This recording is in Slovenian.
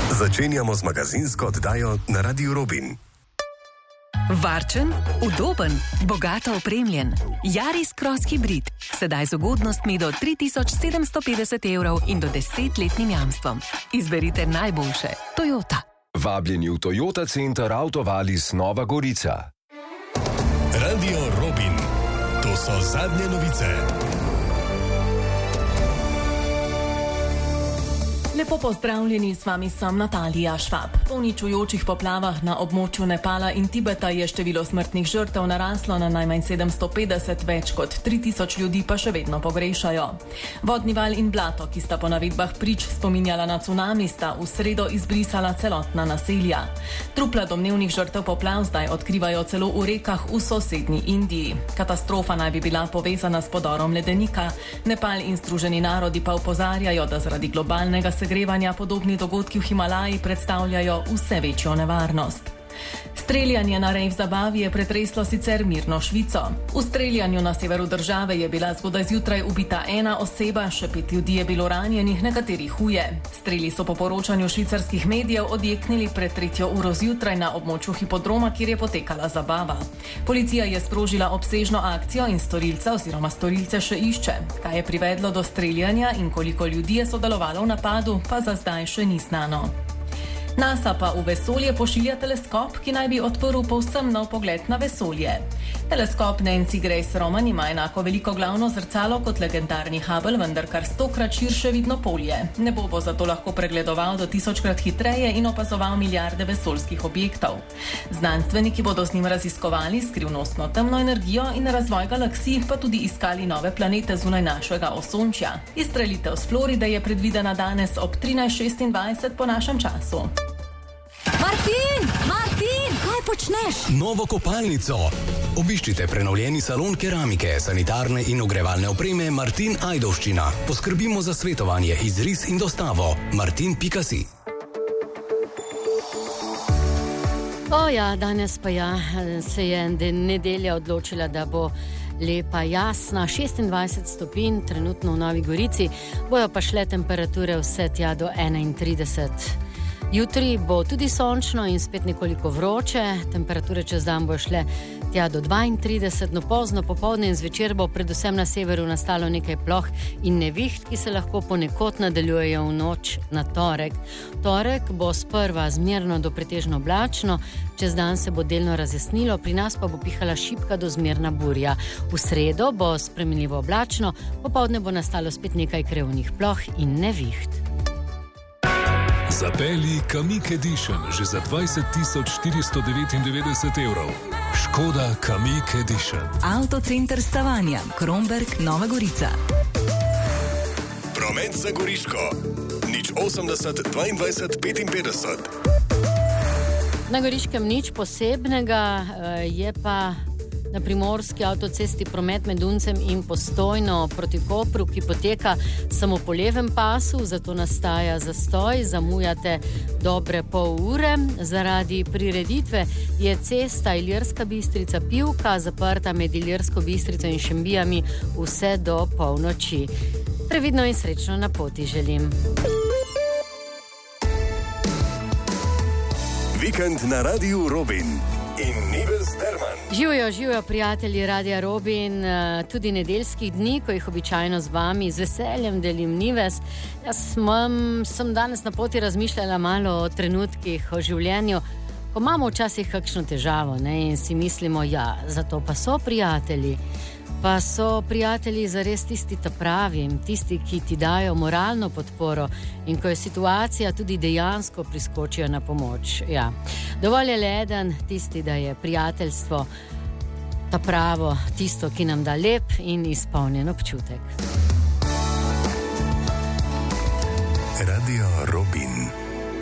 Začenjamo z magazinsko oddajo na Radiu Robin. Varčen, udoben, bogato opremljen. Yaris Cross Hybrid. Sedaj z ugodnostmi do 3750 € in do 10-letnim jamstvom. Izberite najboljše. Toyota. Vabljeni v Toyota Center Autovalis Nova Gorica. Radio Robin. To so zadnje novice. Lepo pozdravljeni, s vami sem Natalija Švab. Po uničujočih poplavah na območju Nepala in Tibeta je število smrtnih žrtev naraslo na najmanj 750, več kot 3000 ljudi pa še vedno pogrešajo. Vodni val in blato, ki sta po navedbah prič spominjala na cunami, sta v sredo izbrisala celotna naselja. Trupla domnevnih žrtev poplav zdaj odkrivajo celo v rekah v sosednji Indiji. Katastrofa naj bi bila povezana s podorom ledenika. Nepal in Združeni narodi pa opozarjajo, da zaradi globalnega segrevanja podobni dogodki v Himalaji predstavljajo vse večjo nevarnost. Streljanje na rejv zabavi je pretreslo sicer mirno Švico. V streljanju na severu države je bila zgodaj zjutraj ubita ena oseba, še 5 ljudi je bilo ranjenih, nekateri huje. Streli so po poročanju švicarskih medijev odjeknili pred 3. uro zjutraj na območju hipodroma, kjer je potekala zabava. Policija je sprožila obsežno akcijo in storilca oziroma storilce še išče. Kaj je privedlo do streljanja in koliko ljudi je sodelovalo v napadu, pa za zdaj še ni znano. NASA pa v vesolje pošilja teleskop, ki naj bi odprl povsem nov pogled na vesolje. Teleskop Nancy Grace Roman ima enako veliko glavno zrcalo kot legendarni Hubble, vendar kar 100-krat širše vidno polje. Nebo bo zato lahko pregledoval do 1000-krat hitreje in opazoval milijarde vesoljskih objektov. Znanstveniki bodo z njim raziskovali skrivnostno temno energijo in razvoj galaksij, pa tudi iskali nove planete zunaj našega osončja. Izstrelitev z Floride je predvidena danes ob 13:26 po našem času. Martin, kaj počneš? Novo kopalnico. Obiščite prenovljeni salon keramike, sanitarne in ogrevalne opreme Martin Ajdovščina. Poskrbimo za svetovanje, izris in dostavo. Martin.si. Danes pa se je nedelja odločila, da bo lepa, jasna, 26 stopinj, trenutno v Novi Gorici, bojo pa šle temperature vse tja do 31. Jutri bo tudi sončno in spet nekoliko vroče, temperature čez dan bo šle tja do 32, no pozno popoldne in zvečer bo predvsem na severu nastalo nekaj ploh in neviht, ki se lahko ponekod nadaljujejo v noč na torek. Torek bo sprva zmerno do pretežno oblačno, čez dan se bo delno razjasnilo, pri nas pa bo pihala šibka do zmerna burja. V sredo bo spremenljivo oblačno, popoldne bo nastalo spet nekaj krevnih ploh in neviht. Zapelji Kamiq Edition že za 20.499 €. Škoda Kamiq Edition. Autocenter Stavanja, Kromberk, Nova Gorica. Promet za Goriško. 080 22 55. Na Goriškem nič posebnega, je pa na primorski avtocesti promet med Uncem in Postojno proti Kopru, ki poteka samo po levem pasu, zato nastaja zastoj, zamujate dobre pol ure. Zaradi prireditve je cesta Ilirska Bistrica-Pivka zaprta med Ilirsko Bistrico in Šembijami vse do polnoči. Previdno in srečno na poti želim. Vikend na Radiu Robin in Nives Derman. Živijo prijatelji Radia Robin, tudi nedeljskih dni, ko jih običajno z vami z veseljem delim Nives. Jaz sem danes na poti razmišljala malo o trenutkih, o življenju, ko imamo včasih kakšno težavo, in si mislimo, zato pa so prijatelji. Pa so prijatelji zares tisti pravi, tisti, ki ti dajo moralno podporo in ko je situacija, tudi dejansko priskočijo na pomoč. Dovolj je le eden, tisti, da je prijateljstvo pravo, tisto, ki nam da lep in izpolnjen občutek. Radio Robin.